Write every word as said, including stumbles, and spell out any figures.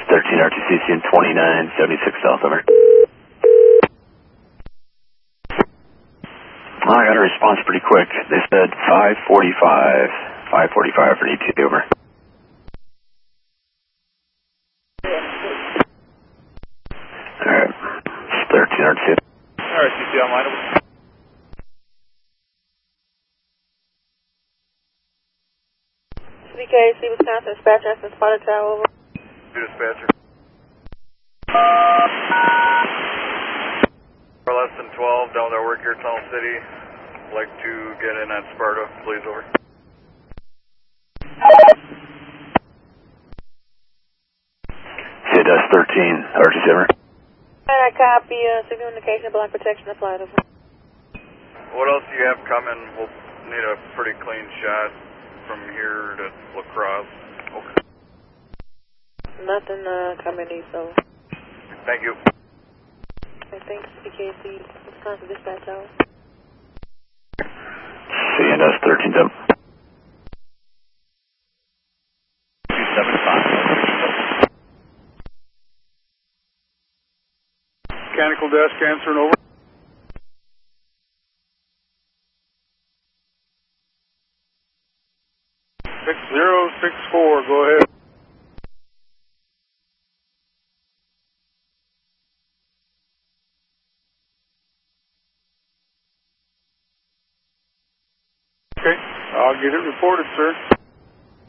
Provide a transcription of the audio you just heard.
thirteen R T C C in twenty-nine seventy-six South, over. Well, I got a response pretty quick. They said five forty-five. five forty-five for E T, over. Alright. thirteen R T C. Alright, C C online, over. C K C, Wisconsin, dispatch, Aspen Spotted Tower, over. Dispatcher. For less than twelve, down there, work here, Tunnel City. Like to get in on Sparta, please, over. C S thirteen R T C, over. And I copy, uh, signal indication, blind protection applied, over. What else do you have coming? We'll need a pretty clean shot from here to La Crosse. Okay. Nothing, uh, coming east, over. Thank you. I think C K C, Wisconsin, dispatch, over. C S thirteen, up. two seven five. Mechanical desk answering, over. six zero six four, go ahead. Okay, I'll get it reported, sir.